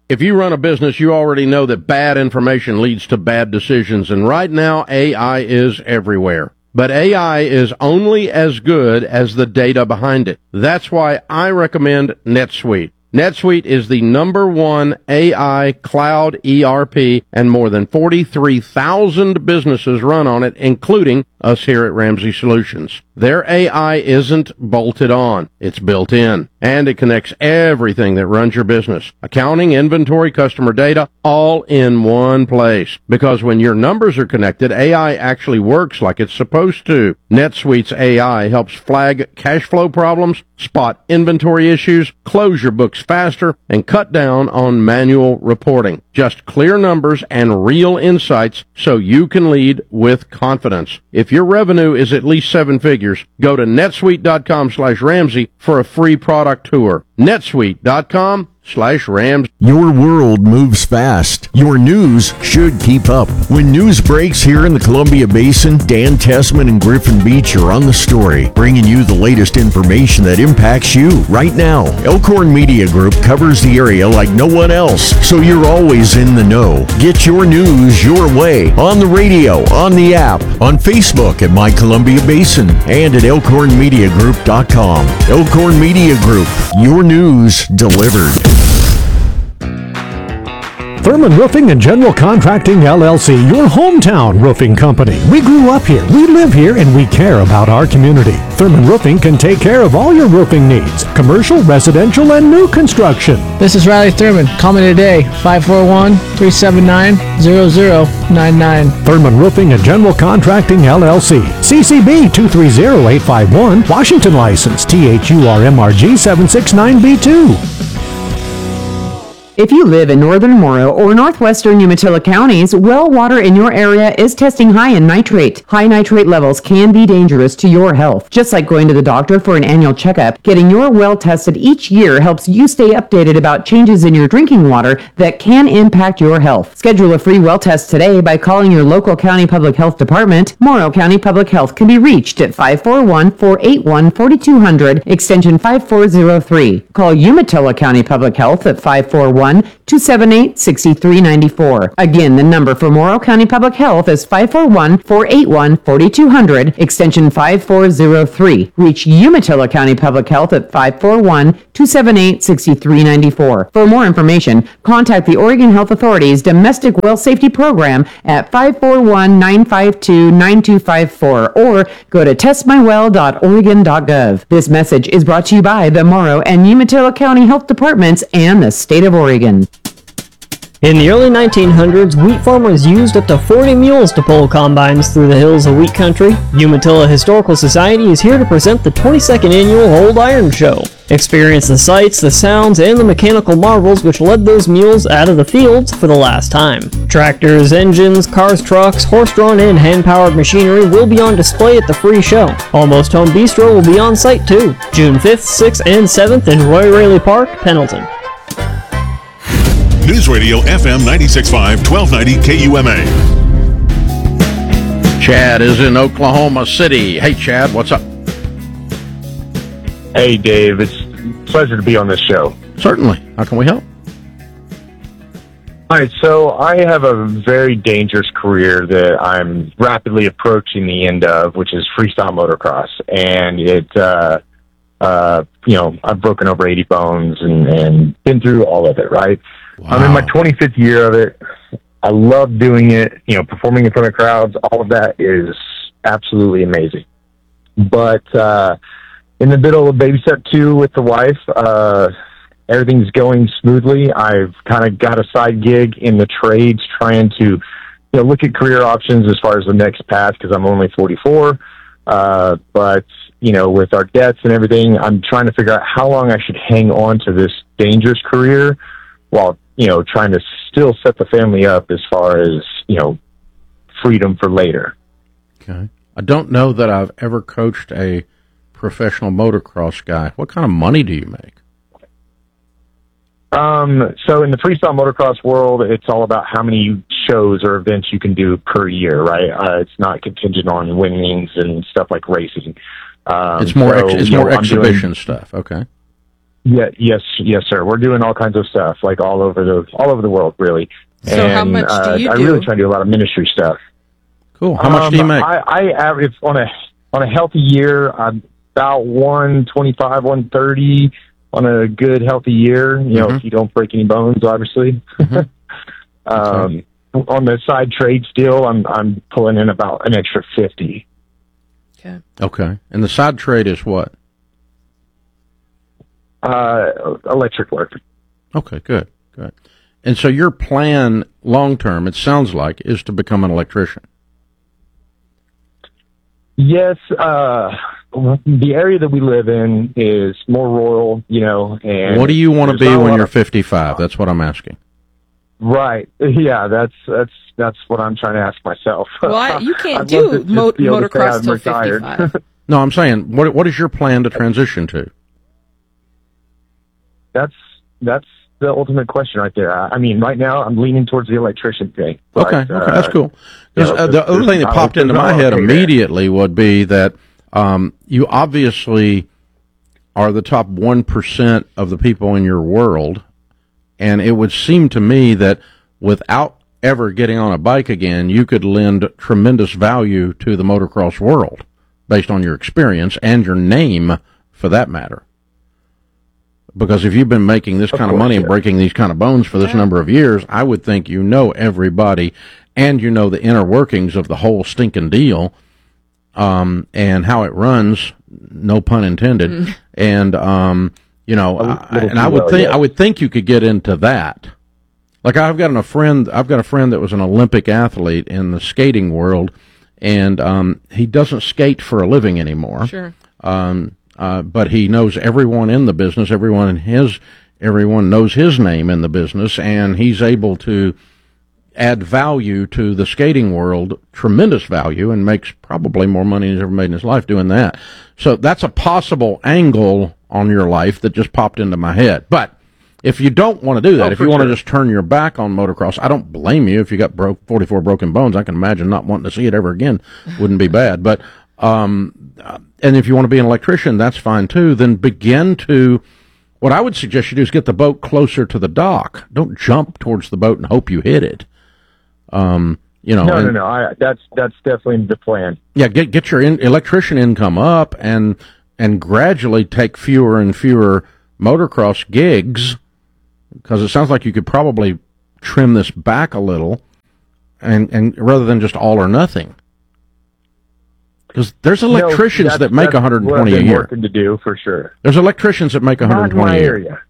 If you run a business, you already know that bad information leads to bad decisions, and right now AI is everywhere. But AI is only as good as the data behind it. That's why I recommend NetSuite. NetSuite is the #1 AI cloud ERP, and more than 43,000 businesses run on it, including us here at Ramsey Solutions. Their AI isn't bolted on, it's built in, and it connects everything that runs your business. Accounting, inventory, customer data, all in one place. Because when your numbers are connected, AI actually works like it's supposed to. NetSuite's AI helps flag cash flow problems, spot inventory issues, close your books faster, and cut down on manual reporting. Just clear numbers and real insights so you can lead with confidence. If your revenue is at least 7 figures, go to netsuite.com/Ramsey for a free product tour. netsuite.com/Ramsey. Your world moves fast. Your news should keep up. When news breaks here in the Columbia Basin, Dan Tessman and Griffin Beach are on the story, bringing you the latest information that impacts you right now. Elkhorn Media Group covers the area like no one else, so you're always in the know. Get your news your way on the radio, on the app, on Facebook at My Columbia Basin, and at elkhornmediagroup.com. Elkhorn Media Group, your news delivered. Thurman Roofing and General Contracting, LLC, your hometown roofing company. We grew up here, we live here, and we care about our community. Thurman Roofing can take care of all your roofing needs, commercial, residential, and new construction. This is Riley Thurman. Call me today, 541-379-0099. Thurman Roofing and General Contracting, LLC, CCB 230851, Washington license, THURMRG 769B2. If you live in northern Morrow or northwestern Umatilla counties, well water in your area is testing high in nitrate. High nitrate levels can be dangerous to your health. Just like going to the doctor for an annual checkup, getting your well tested each year helps you stay updated about changes in your drinking water that can impact your health. Schedule a free well test today by calling your local county public health department. Morrow County Public Health can be reached at 541-481-4200, extension 5403. Call Umatilla County Public Health at 541-278-6394. Again, the number for Morrow County Public Health is 541-481-4200, extension 5403. Reach Umatilla County Public Health at 541-278-6394. For more information, contact the Oregon Health Authority's Domestic Well Safety Program at 541-952-9254 or go to testmywell.oregon.gov. This message is brought to you by the Morrow and Umatilla County Health Departments and the state of Oregon. In the early 1900s, wheat farmers used up to 40 mules to pull combines through the hills of wheat country. Umatilla Historical Society is here to present the 22nd annual Old Iron Show. Experience the sights, the sounds, and the mechanical marvels which led those mules out of the fields for the last time. Tractors, engines, cars, trucks, horse-drawn and hand-powered machinery will be on display at the free show. Almost Home Bistro will be on site too, June 5th, 6th, and 7th in Roy Raley Park, Pendleton. News Radio FM 96.5, 1290 KUMA. Chad is in Oklahoma City. Hey, Chad, what's up? Hey, Dave. It's a pleasure to be on this show. Certainly. How can we help? All right, so I have a very dangerous career that I'm rapidly approaching the end of, which is freestyle motocross. And I've broken over 80 bones and been through all of it, right? Wow. I'm in my 25th year of it. I love doing it, performing in front of crowds. All of that is absolutely amazing. But in the middle of baby step 2 with the wife, everything's going smoothly. I've kind of got a side gig in the trades trying to look at career options as far as the next path because I'm only 44. But, with our debts and everything, I'm trying to figure out how long I should hang on to this dangerous career while, trying to still set the family up as far as, freedom for later. Okay. I don't know that I've ever coached a professional motocross guy. What kind of money do you make? So in the freestyle motocross world, it's all about how many shows or events you can do per year, right? It's not contingent on winnings and stuff like racing. It's more exhibition stuff. Okay. Yes, sir. We're doing all kinds of stuff, like all over the world, really. So how much do you do? I really try to do a lot of ministry stuff. Cool. How much do you make? I average on a healthy year, I'm about 125, 130 on a good healthy year. You know, if you don't break any bones, obviously. On the side trade still, I'm pulling in about an extra 50. Okay. And the side trade is what? Electric work. Okay, good. And so your plan long term, it sounds like, is to become an electrician. Yes, the area that we live in is more rural, you know. And what do you want to be when you're 55? That's what I'm asking. Right. Yeah, that's what I'm trying to ask myself. Well, you can't do motocross till 55. No, I'm saying, what is your plan to transition to? That's the ultimate question right there. I mean, right now I'm leaning towards the electrician thing. But, okay, that's cool. The other thing that popped into my head immediately would be that you obviously are the top 1% of the people in your world, and it would seem to me that without ever getting on a bike again, you could lend tremendous value to the motocross world based on your experience and your name, for that matter. Because if you've been making this kind of money and breaking these kind of bones for this number of years, I would think you know everybody and you know the inner workings of the whole stinking deal, and how it runs, no pun intended. And, you know, I would think you could get into that. Like I've got a friend that was an Olympic athlete in the skating world, and he doesn't skate for a living anymore. Sure. But he knows everyone in the business, everyone knows his name in the business, and he's able to add value to the skating world, tremendous value, and makes probably more money than he's ever made in his life doing that. So that's a possible angle on your life that just popped into my head. But if you don't want to do that, if you want to just turn your back on motocross, I don't blame you. If you got 44 broken bones, I can imagine not wanting to see it ever again wouldn't be bad. But and if you want to be an electrician, that's fine too. Then what I would suggest you do is get the boat closer to the dock. Don't jump towards the boat and hope you hit it. No. That's definitely the plan. Yeah, get your electrician income up and gradually take fewer and fewer motocross gigs, because it sounds like you could probably trim this back a little, and rather than just all or nothing. Because there's electricians that make 120 a year. Working to do for sure. There's electricians that make 120 a year. Area.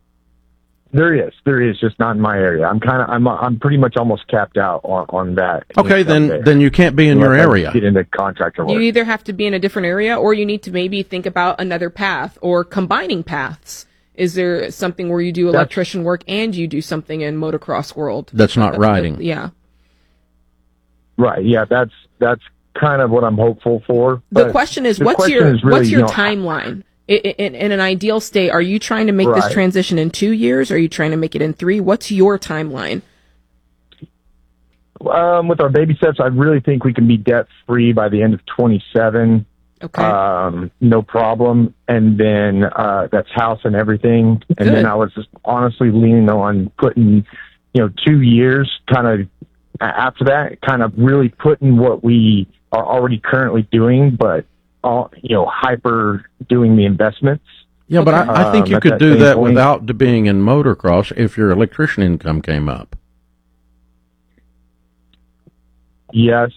There is, just not in my area. I'm pretty much almost capped out on that. Okay, then you can't be in your area. Get into contractor work. You either have to be in a different area, or you need to maybe think about another path or combining paths. Is there something where you do electrician work and you do something in motocross world? That's not riding. Yeah. Right. Yeah. That's kind of what I'm hopeful for. The question is, what's your timeline? In an ideal state, are you trying to make this transition in 2 years? Or are you trying to make it in 3? What's your timeline? With our baby steps, I really think we can be debt free by the end of 27. Okay. No problem. And then that's house and everything. And then I was just honestly leaning on putting, 2 years kind of after that, kind of really putting what we are already currently doing, but hyper doing the investments. Yeah, but I think you could do that without being in motocross if your electrician income came up. Yes.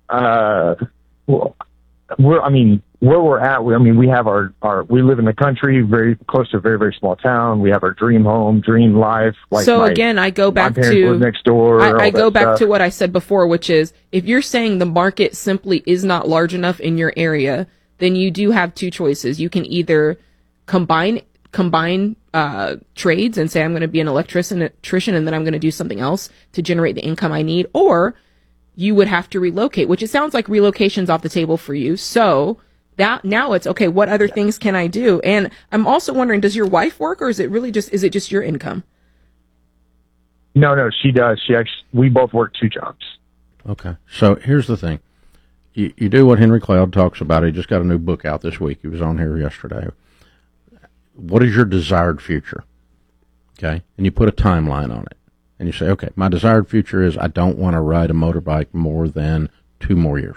Where we're at, we have we live in the country, very close to a very, very small town. We have our dream home, dream life. Again, I go back to next door. I go back to what I said before, which is, if you're saying the market simply is not large enough in your area, then you do have two choices. You can either combine trades and say, I'm going to be an electrician, and then I'm going to do something else to generate the income I need, or you would have to relocate, which it sounds like relocation's off the table for you. So that now it's okay, what other things can I do? And I'm also wondering, does your wife work, or is it just your income? No, she does. We both work 2 jobs. Okay. So here's the thing. You do what Henry Cloud talks about. He just got a new book out this week. He was on here yesterday. what is your desired future? Okay. And you put a timeline on it. And you say, okay, my desired future is I don't want to ride a motorbike more than 2 more years.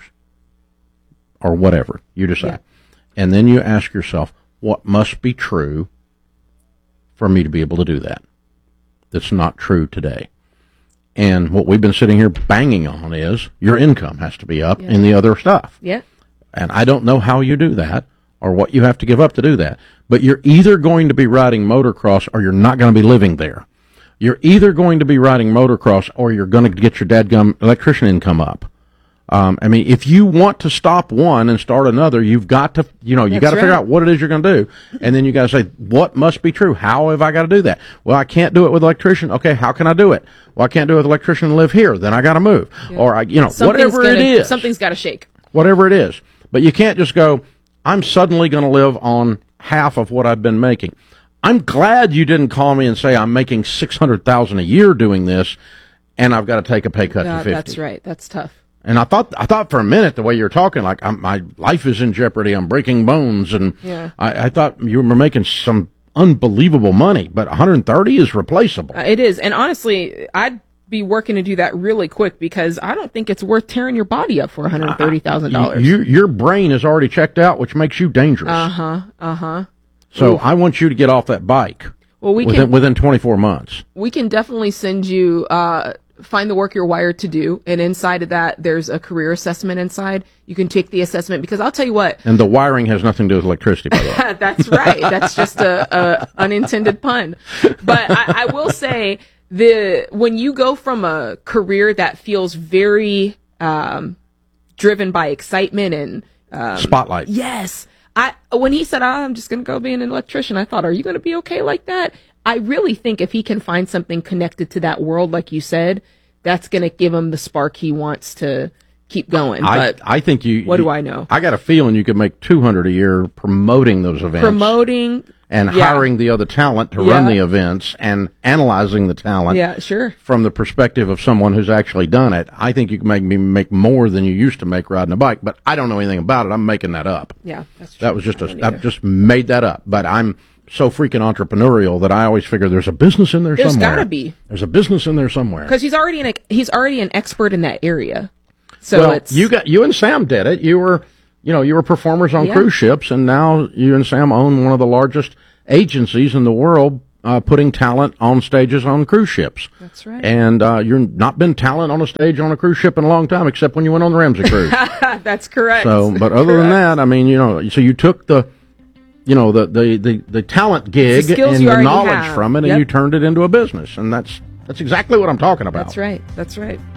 Or whatever you decide. Yeah. And then you ask yourself, what must be true for me to be able to do that? That's not true today. And what we've been sitting here banging on is your income has to be up in the other stuff. Yeah. And I don't know how you do that or what you have to give up to do that. But you're either going to be riding motocross or you're not going to be living there. You're either going to be riding motocross or you're going to get your dadgum electrician income up. I mean, if you want to stop one and start another, you've got to, you got to figure out what it is you're going to do. And then you got to say, what must be true? How have I got to do that? Well, I can't do it with electrician. Okay, how can I do it? Well, I can't do it with electrician and live here. Then I got to move. Yeah. Or, whatever it is. Something's got to shake. Whatever it is. But you can't just go, I'm suddenly going to live on half of what I've been making. I'm glad you didn't call me and say I'm making $600,000 a year doing this, and I've got to take a pay cut to 50. That's right. That's tough. And I thought for a minute, the way you're talking, like my life is in jeopardy. I'm breaking bones, and I thought you were making some unbelievable money. But 130 is replaceable. It is, and honestly, I'd be working to do that really quick because I don't think it's worth tearing your body up for $130,000. Your brain is already checked out, which makes you dangerous. So I want you to get off that bike. Well, within 24 months. We can definitely send you. Find the work you're wired to do, and inside of that there's a career assessment inside. You can take the assessment, because I'll tell you what, and the wiring has nothing to do with electricity, by the way. That's right. That's just a unintended pun. But I will say, when you go from a career that feels very driven by excitement and spotlight, yes, when he said, I'm just going to go be an electrician, I thought, are you going to be okay like that? I really think if he can find something connected to that world, like you said, that's going to give him the spark he wants to keep going. But I think what do I know? I got a feeling you could make $200 a year promoting those events. And hiring the other talent to run the events and analyzing the talent. Yeah, sure. From the perspective of someone who's actually done it, I think you can make more than you used to make riding a bike. But I don't know anything about it. I'm making that up. Yeah, that's true. That was I just made that up. But I'm so freaking entrepreneurial that I always figure there's a business in there somewhere. There's got to be. There's a business in there somewhere. Because he's already an expert in that area. So you and Sam did it. You were performers on cruise ships, and now you and Sam own one of the largest agencies in the world putting talent on stages on cruise ships. That's right. And you've not been talent on a stage on a cruise ship in a long time, except when you went on the Ramsey cruise. That's correct. So, but other than that, I mean, so you took the talent gig and the knowledge from it, and you turned it into a business, and that's exactly what I'm talking about. That's right.